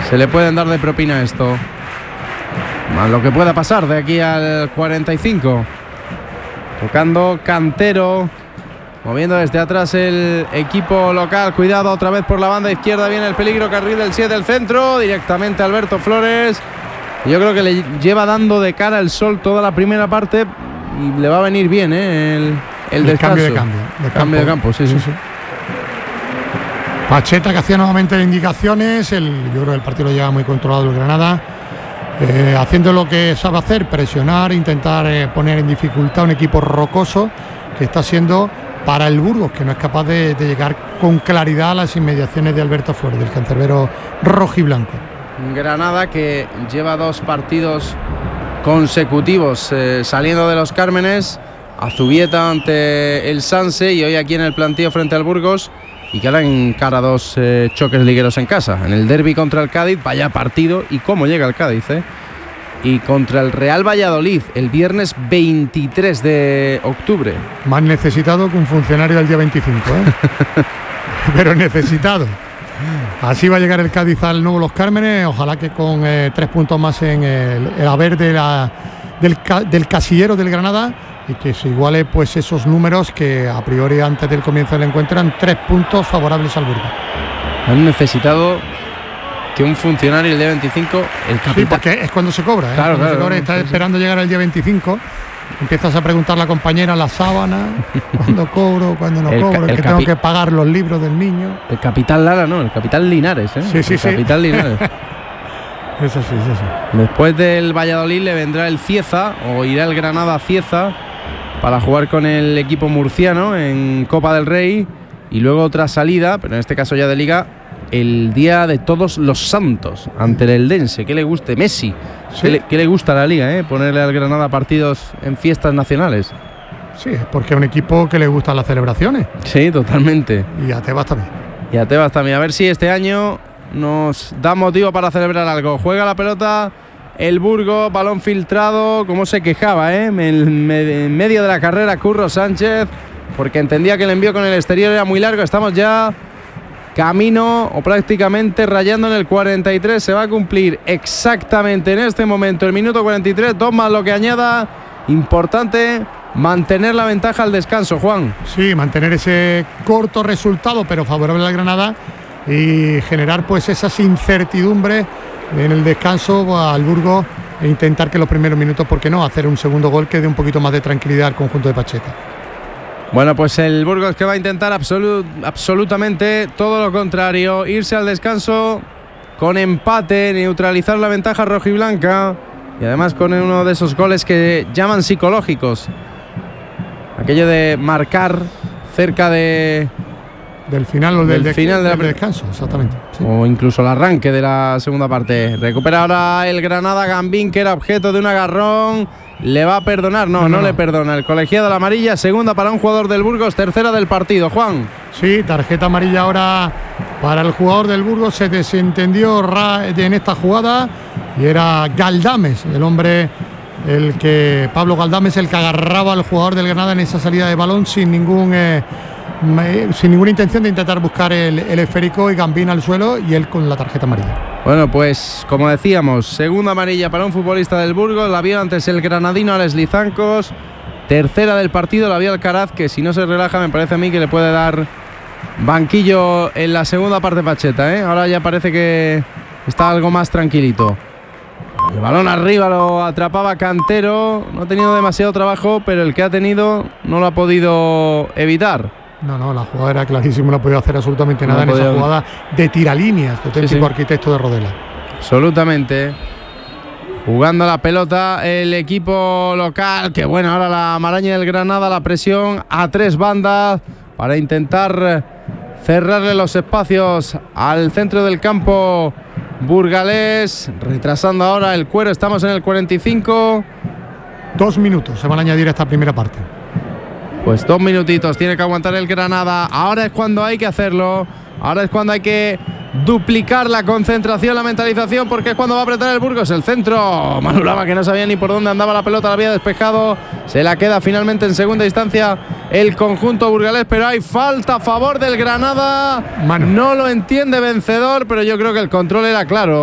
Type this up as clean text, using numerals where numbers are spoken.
se le pueden dar de propina esto. Más lo que pueda pasar de aquí al 45. Tocando Cantero. Moviendo desde atrás el equipo local. Cuidado otra vez por la banda izquierda. Viene el peligro. Carril del 7 del centro. Directamente Alberto Flores. Yo creo que le lleva dando de cara el sol toda la primera parte. Y le va a venir bien el descanso. Cambio de campo. Sí. Pacheta, que hacía nuevamente indicaciones. Yo creo que el partido lo lleva muy controlado el Granada. Haciendo lo que sabe hacer, presionar, intentar poner en dificultad a un equipo rocoso que está siendo para el Burgos, que no es capaz de llegar con claridad a las inmediaciones de Alberto Flores, del cancerbero rojiblanco. Granada que lleva 2 partidos consecutivos saliendo de los Cármenes. Azubieta ante el Sanse y hoy aquí en el plantío frente al Burgos, y que ahora encara 2 choques ligueros en casa. En el derbi contra el Cádiz, vaya partido, y cómo llega el Cádiz, y contra el Real Valladolid el viernes 23 de octubre. Más necesitado que un funcionario del día 25, pero necesitado. Así va a llegar el Cádiz al nuevo Los Cármenes, ojalá que con 3 puntos más en el haber del casillero del Granada, y que se iguale pues esos números que a priori antes del comienzo del encuentro eran 3 puntos favorables al Burgos. Han necesitado que un funcionario el día 25, el capitán... Sí, porque es cuando se cobra, Claro, está esperando llegar el día 25. Empiezas a preguntar a la compañera la sábana, cuándo cobro, cuándo no cobro, que tengo que pagar los libros del niño. El capitán Lara, no, el capitán Linares, Sí. Capitán Linares. Eso sí. Después del Valladolid le vendrá el Cieza, o irá el Granada a Cieza para jugar con el equipo murciano en Copa del Rey, y luego otra salida, pero en este caso ya de Liga, el día de Todos los Santos ante el Eldense. ¿Qué le guste? Messi. Sí. ¿Qué le gusta a la Liga? Ponerle al Granada partidos en fiestas nacionales. Sí, es porque es un equipo que le gustan las celebraciones. Sí, totalmente. Y a Tebas también. A ver si este año nos da motivo para celebrar algo. Juega la pelota el Burgos, balón filtrado, como se quejaba, en medio de la carrera Curro Sánchez, porque entendía que el envío con el exterior era muy largo. Estamos ya camino o prácticamente rayando en el 43. Se va a cumplir exactamente en este momento el minuto 43, 2 más lo que añada. Importante mantener la ventaja al descanso, Juan. Sí, mantener ese corto resultado pero favorable al Granada, y generar pues esas incertidumbres en el descanso al Burgos, e intentar que los primeros minutos, ¿por qué no?, hacer un segundo gol que dé un poquito más de tranquilidad al conjunto de Pacheta. Bueno, pues el Burgos que va a intentar absolutamente todo lo contrario, irse al descanso con empate, neutralizar la ventaja rojiblanca, y además con uno de esos goles que llaman psicológicos, aquello de marcar cerca del final o del final del descanso, exactamente. Sí. O incluso el arranque de la segunda parte. Recupera ahora el Granada. Gambín, que era objeto de un agarrón, le va a perdonar. No le perdona. El colegiado la amarilla, segunda para un jugador del Burgos, tercera del partido, Juan. Sí, tarjeta amarilla ahora para el jugador del Burgos. Se desentendió en esta jugada y era Galdames, el hombre, Pablo Galdames, el que agarraba al jugador del Granada en esa salida de balón sin ninguna intención de intentar buscar el esférico, y Gambín al suelo y él con la tarjeta amarilla. Bueno, pues como decíamos, segunda amarilla para un futbolista del Burgos. La vio antes el granadino Alex Lizancos, tercera del partido la vio Alcaraz, que si no se relaja me parece a mí que le puede dar banquillo en la segunda parte Pacheta, Ahora ya parece que está algo más tranquilito. El balón arriba lo atrapaba Cantero, no ha tenido demasiado trabajo, pero el que ha tenido no lo ha podido evitar. No, la jugada era clarísima, no ha podido hacer absolutamente nada en esa jugada de tiralíneas, auténtico arquitecto de Rodela. Absolutamente. Jugando la pelota el equipo local, que bueno, ahora la maraña del Granada, la presión a 3 bandas para intentar cerrarle los espacios al centro del campo burgalés, retrasando ahora el Cuero. Estamos en el 45. 2 minutos se van a añadir a esta primera parte. Pues 2 minutitos tiene que aguantar el Granada. Ahora es cuando hay que hacerlo. Ahora es cuando hay que duplicar la concentración, la mentalización, porque es cuando va a apretar el Burgos. El centro, Manu Lama, que no sabía ni por dónde andaba la pelota, la había despejado. Se la queda finalmente en segunda instancia el conjunto burgalés, pero hay falta a favor del Granada. No lo entiende Vencedor, pero yo creo que el control era claro.